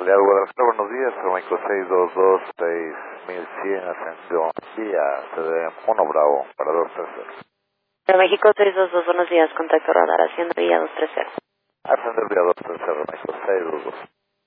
Real Guadalajara, buenos días, México 622-6100, ascensión, vía, CD 1 Bravo, para 230. México 622, buenos días, contacto radar, haciendo vía 230. Ascender vía 230, México 622.